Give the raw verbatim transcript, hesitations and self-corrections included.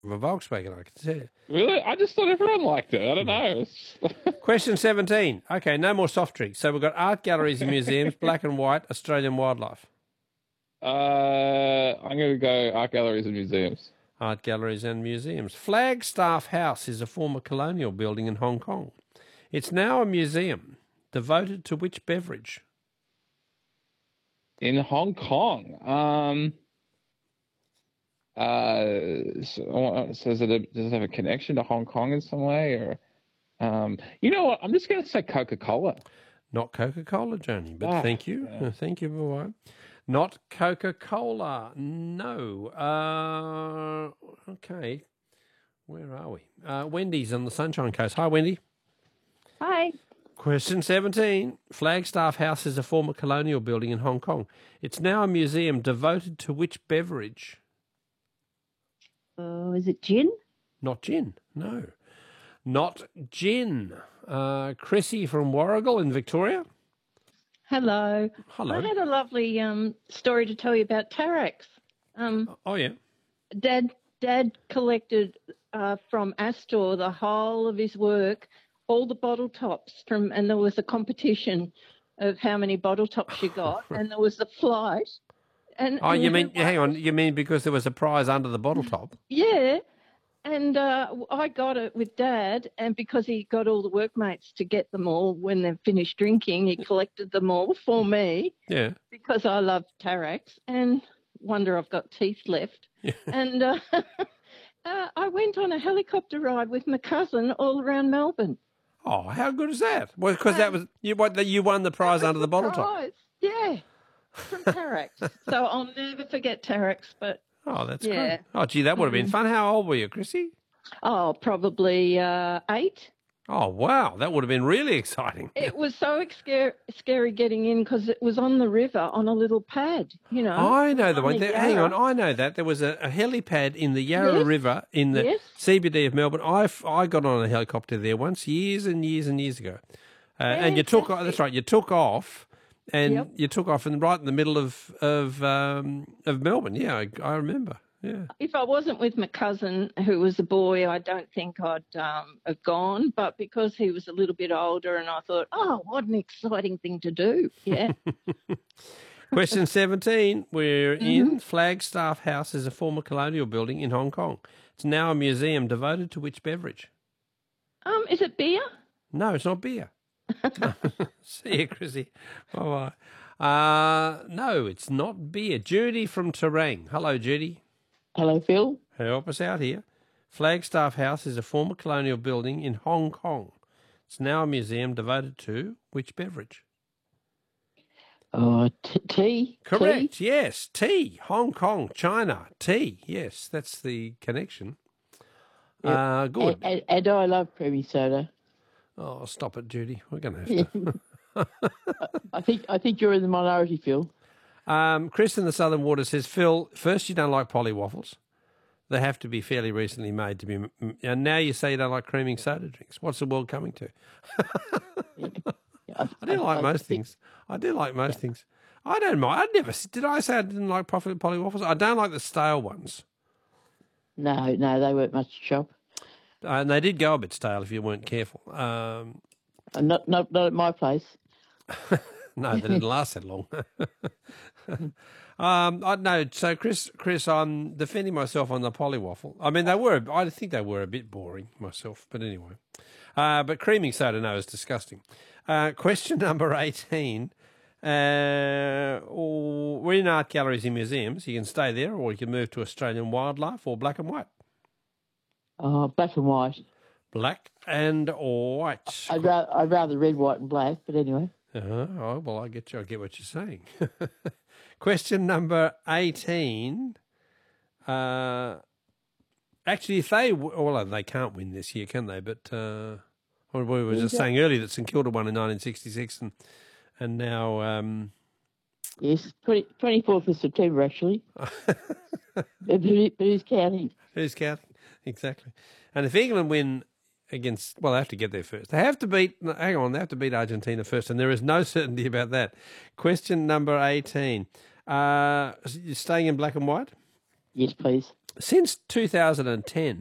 of a Volkswagen, I can tell you. Really? I just thought everyone liked it. I don't know. Question seventeen. Okay, no more soft drinks. So we've got art galleries and museums, black and white, Australian wildlife. Uh, I'm going to go art galleries and museums. Art galleries and museums. Flagstaff House is a former colonial building in Hong Kong. It's now a museum devoted to which beverage? In Hong Kong. Um, uh, so, so is it a, does it have a connection to Hong Kong in some way? Or, um, you know what? I'm just going to say Coca-Cola. Not Coca-Cola, Johnny, but Ah, thank you. yeah. Uh, Thank you, boy. Not Coca-Cola. No. Uh, okay. Where are we? Uh, Wendy's on the Sunshine Coast. Hi, Wendy. Hi. Question seventeen. Flagstaff House is a former colonial building in Hong Kong. It's now a museum devoted to which beverage? Oh, is it gin? Not gin. No. Not gin. Uh, Chrissy from Warrigal in Victoria. Hello. Hello. I had a lovely um, story to tell you about Tarex. Um, Oh, yeah. Dad, Dad collected uh, from Astor the whole of his work, all the bottle tops from, and there was a competition of how many bottle tops you got, and there was the flight. And Oh, and you who mean, won? hang on, you mean because there was a prize under the bottle top? Yeah. And uh, I got it with Dad, and because he got all the workmates to get them all when they've finished drinking, he collected them all for me Yeah. because I love Tarex and wonder I've got teeth left. And uh, uh, I went on a helicopter ride with my cousin all around Melbourne. Oh, how good is that? Well, because that was you. What that you won the prize under the bottle top. Prize, yeah, from Tarex. So I'll never forget Tarex. But Oh, that's yeah. great. Oh, gee, that would have been fun. How old were you, Chrissy? oh, probably uh, eight. Oh, wow, that would have been really exciting. It was so scary, scary getting in because it was on the river on a little pad, you know. I know the on one. the There, hang on, Yarra. I know that. There was a, a helipad in the Yarra Yes. River in the Yes. C B D of Melbourne. I, f- I got on a helicopter there once, years and years and years ago. Uh, and you took, Fantastic. that's right, you took off, and Yep. you took off and right in the middle of of um, of Melbourne. Yeah, I, I remember. Yeah. If I wasn't with my cousin, who was a boy, I don't think I'd um, have gone. But because he was a little bit older, and I thought, oh, what an exciting thing to do. Yeah. Question seventeen. We're Mm-hmm. in Flagstaff House is a former colonial building in Hong Kong. It's now a museum devoted to which beverage? um, is it beer? No, it's not beer. See you, Chrissy. Bye-bye. Uh, no, it's not beer. Judy from Terang. Hello, Judy. Hello, Phil. Help us out here. Flagstaff House is a former colonial building in Hong Kong. It's now a museum devoted to which beverage? Uh, t- tea. Correct, Tea? yes. Tea. Hong Kong, China. Tea. Yes, that's the connection. Yep. Uh, good. And, and, and I love creamy soda. Oh, stop it, Judy. We're going to have to. I think I think you're in the minority, Phil. Um, Chris in the Southern Water says, Phil, first you don't like polly waffles. They have to be fairly recently made to be. And now you say you don't like creaming soda drinks. What's the world coming to? I, I do like most things. I do like most things. I don't mind. I never did. I say I didn't like polly polly waffles. I don't like the stale ones, No, no, they weren't much to shop. uh, and they did go a bit stale if you weren't careful. Um, Uh, Not, not, not at my place. no, they didn't last that long. um, I no. So Chris, Chris, I'm defending myself on the polly waffle. I mean, they were. I think they were a bit boring myself, but anyway. Uh, but creaming soda, no, is disgusting. Uh, question number eighteen. Uh, or we're in art galleries and museums. You can stay there, or you can move to Australian wildlife or black and white. Oh, black and white. Black and white. I'd rather, I'd rather red, white, and black. But anyway, Uh-huh. Oh, well, I get you. I get what you're saying. Question number eighteen. Uh, actually, if they well, they can't win this year, can they? But uh, we were just saying earlier that St Kilda won in nineteen sixty-six, and and now um, yes, twenty-fourth of September actually. but, who- but who's counting? who's counting? Exactly. And if England win against, well, they have to get there first. They have to beat. no, Hang on, they have to beat Argentina first, and there is no certainty about that. Question number eighteen. Uh, you're staying in black and white. Yes, please. Since two thousand ten,